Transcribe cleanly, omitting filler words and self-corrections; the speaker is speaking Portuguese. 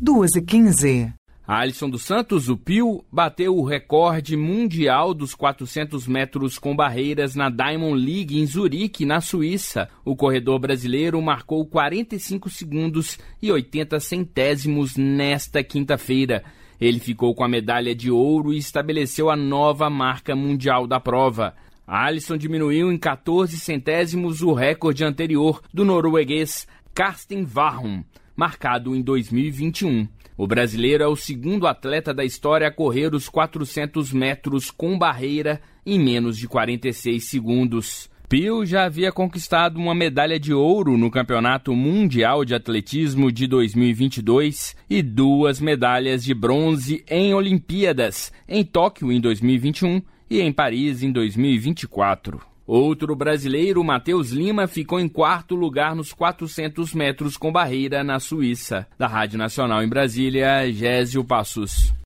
2h15. Alisson dos Santos, o Pio, bateu o recorde mundial dos 400 metros com barreiras na Diamond League em Zurique, na Suíça. O corredor brasileiro marcou 45 segundos e 80 centésimos nesta quinta-feira. Ele ficou com a medalha de ouro e estabeleceu a nova marca mundial da prova. Alisson diminuiu em 14 centésimos o recorde anterior do norueguês Karsten Warholm, marcado em 2021. O brasileiro é o segundo atleta da história a correr os 400 metros com barreira em menos de 46 segundos. Pio já havia conquistado uma medalha de ouro no Campeonato Mundial de Atletismo de 2022 e 2 medalhas de bronze em Olimpíadas, em Tóquio em 2021 e em Paris em 2024. Outro brasileiro, Matheus Lima, ficou em 4º lugar nos 400 metros com barreira na Suíça. Da Rádio Nacional em Brasília, Gésio Passos.